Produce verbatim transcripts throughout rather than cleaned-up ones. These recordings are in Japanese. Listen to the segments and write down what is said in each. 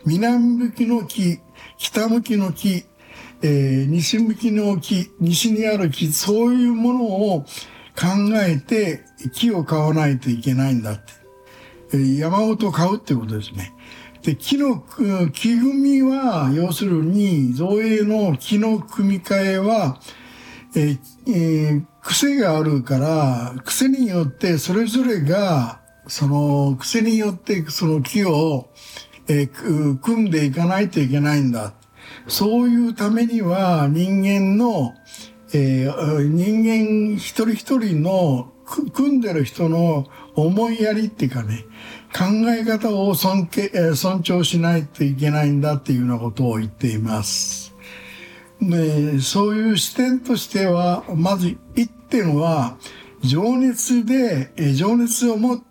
南向きの木、北向きの木、えー、西向きの木、西にある木、そういうものを考えて木を買わないといけないんだって。えー、山ごと買うってことですね。で、木の、木組みは、要するに、造営の木の組み替えは、えーえー、癖があるから、癖によってそれぞれが、その癖によってその木を、えー、組んでいかないといけないんだ。そういうためには人間の、えー、人間一人一人の組んでる人の思いやりっていうかね、考え方を尊敬、尊重しないといけないんだっていうようなことを言っています。で、そういう視点としては、まず一点は、情熱で、情熱を持って、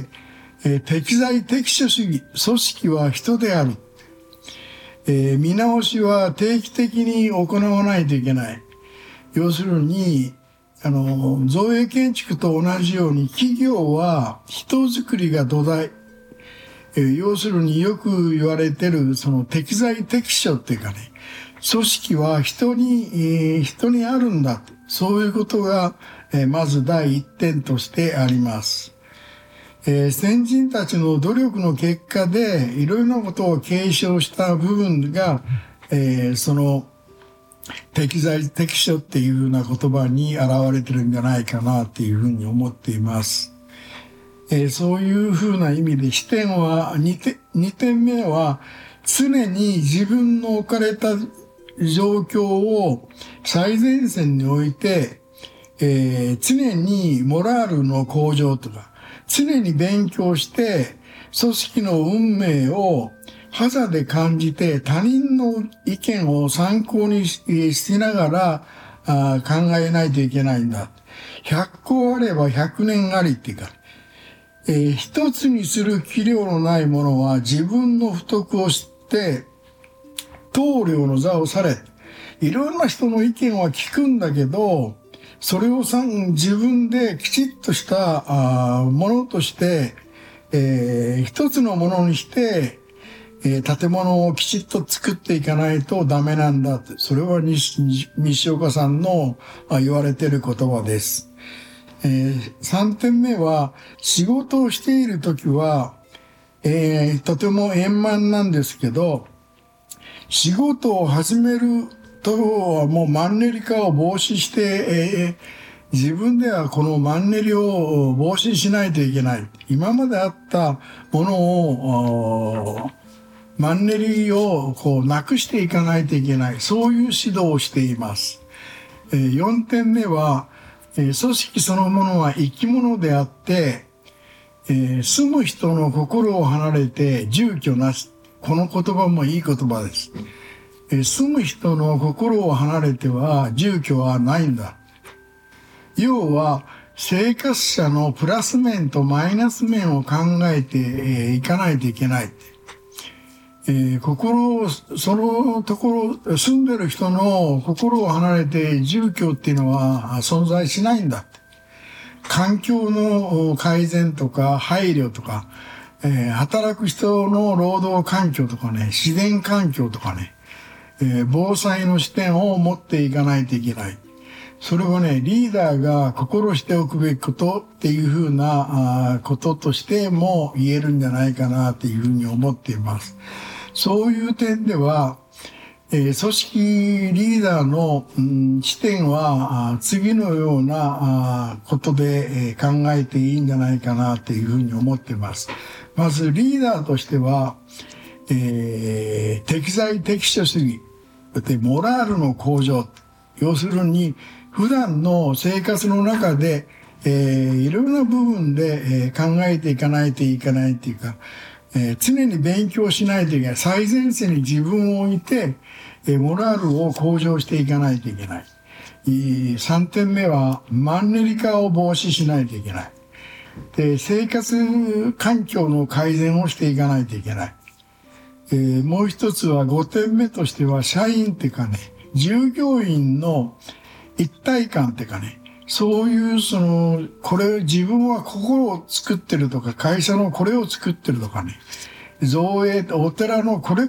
適材適所主義、組織は人である。えー、見直しは定期的に行わないといけない。要するに、あの、造営建築と同じように企業は人づくりが土台。えー、要するによく言われてるその適材適所っていうかね、組織は人に、えー、人にあるんだ。そういうことが、えー、まず第一点としてあります。えー、先人たちの努力の結果でいろいろなことを継承した部分が、えー、その適材適所っていうふうな言葉に現れてるんじゃないかなっていうふうに思っています。えー、そういうふうな意味で視点は 2, てにてんめは常に自分の置かれた状況を最前線に置いて、えー、常にモラルの向上とか常に勉強して組織の運命を肌で感じて他人の意見を参考に し, しながらあ考えないといけないんだ。ひゃっこあればひゃくねんありっていうか、えー、一つにする器量のないものは自分の不徳を知って棟梁の座をされ。いろんな人の意見は聞くんだけど、それをさ自分できちっとしたあものとして、えー、一つのものにして、えー、建物をきちっと作っていかないとダメなんだって。それは西、西岡さんの言われている言葉です。えー、さんてんめは、仕事をしているときは、えー、とても円満なんですけど、仕事を始めるとはもうマンネリ化を防止して、えー、自分ではこのマンネリを防止しないといけない。今まであったものを、マンネリをこうなくしていかないといけない。そういう指導をしています。えー、よんてんめは、えー、組織そのものは生き物であって、えー、住む人の心を離れて住居なし。この言葉もいい言葉です。住む人の心を離れては住居はないんだ。要は生活者のプラス面とマイナス面を考えていかないといけない。えー、心を、そのところ、住んでる人の心を離れて住居っていうのは存在しないんだ。環境の改善とか配慮とか、えー、働く人の労働環境とかね、自然環境とかね、えー、防災の視点を持っていかないといけない。それはね、リーダーが心しておくべきことっていうふうなあこととしても言えるんじゃないかなっていうふうに思っています。そういう点では、えー、組織リーダーの、うん、視点は次のようなことで、えー、考えていいんじゃないかなっていうふうに思っています。まずリーダーとしては、えー、適材適所主義、でモラルの向上、要するに普段の生活の中で、えー、いろいろな部分で、えー、考えていかないといけないっていうか、えー、常に勉強しないといけない。最前線に自分を置いて、えー、モラルを向上していかないといけない。さんてんめはマンネリ化を防止しないといけない。で、生活環境の改善をしていかないといけない。えー、もう一つはごてんめとしては社員っていうかね、従業員の一体感っていうかね、そういうその、これ自分は心を作ってるとか、会社のこれを作ってるとかね、造営、お寺のこれ